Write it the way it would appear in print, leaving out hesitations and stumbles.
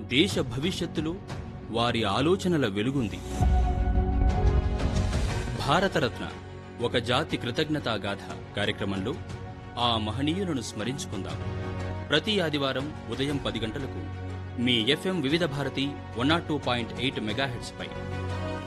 దేశ భవిష్యత్తులో వారి ఆలోచనల వెలుగుంది. భారతరత్న ఒక జాతి కృతజ్ఞతాగాథ కార్యక్రమంలో ఆ మహనీయులను స్మరించుకుందాం. ప్రతి ఆదివారం ఉదయం 10 గంటలకు మీ FM వివిధ భారతి 102.8 మెగాహెర్ట్జ్ పై